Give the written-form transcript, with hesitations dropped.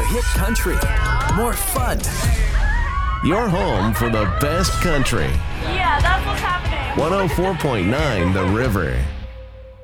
hit country. More fun. Your home for the best country. Yeah, that's what's happening. 104.9 The River.